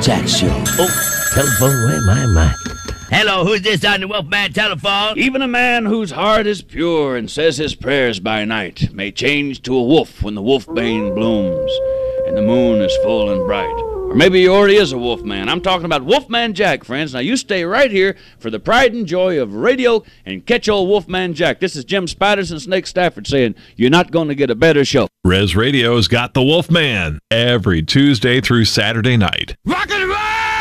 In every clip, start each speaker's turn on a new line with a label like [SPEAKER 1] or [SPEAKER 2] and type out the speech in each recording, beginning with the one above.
[SPEAKER 1] Jack Show. Oh, telephone, where am I? Hello, who's this on the Wolfman telephone?
[SPEAKER 2] Even a man whose heart is pure and says his prayers by night may change to a wolf when the wolfbane blooms and the moon is full and bright. Or maybe he already is a wolfman. I'm talking about Wolfman Jack, friends. Now, you stay right here for the pride and joy of radio and catch old Wolfman Jack. This is Jim Spiders and Snake Stafford saying you're not going to get a better show.
[SPEAKER 3] Res Radio's got the Wolfman every Tuesday through Saturday night.
[SPEAKER 4] Rock and roll!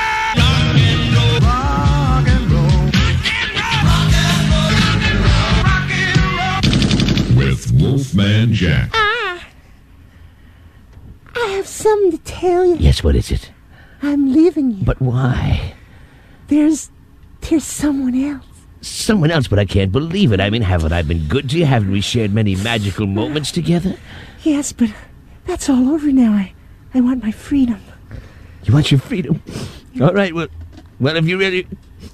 [SPEAKER 3] With Wolfman Jack.
[SPEAKER 5] I have something to tell you.
[SPEAKER 1] Yes, what is it?
[SPEAKER 5] I'm leaving you.
[SPEAKER 1] But why?
[SPEAKER 5] There's someone else.
[SPEAKER 1] Someone else, but I can't believe it. I mean, haven't I been good to you? Haven't we shared many magical moments together?
[SPEAKER 5] Yes, but that's all over now. I want my freedom.
[SPEAKER 1] You want your freedom? All right, well, if you really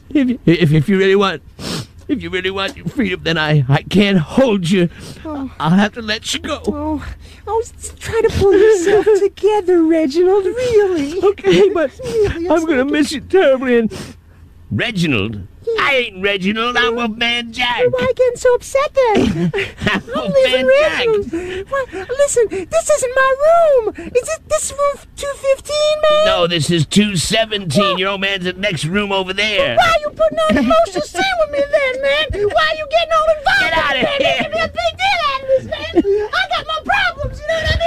[SPEAKER 1] want your freedom, then I can't hold you.
[SPEAKER 5] Oh.
[SPEAKER 1] I'll have to let you go.
[SPEAKER 5] Try to pull yourself together, Reginald, really.
[SPEAKER 1] Okay, but
[SPEAKER 5] Really,
[SPEAKER 1] I'm going to
[SPEAKER 5] like
[SPEAKER 1] miss you terribly. And Reginald? I ain't Reginald. I'm Wolfman Jack.
[SPEAKER 5] Why are you getting so upset then?
[SPEAKER 1] I'm
[SPEAKER 5] I'm leaving
[SPEAKER 1] Wolfman Jack.
[SPEAKER 5] Reginald. Why, listen, this isn't my room. Is it this room 215, man?
[SPEAKER 1] No, this is 217. Your old man's in the next room over there.
[SPEAKER 5] Why are you putting on the emotional scene with me then, man? Why are you getting all involved?
[SPEAKER 1] Get out of
[SPEAKER 5] Making
[SPEAKER 1] here.
[SPEAKER 5] a big deal out of this, man. I got my problems, you know what I mean?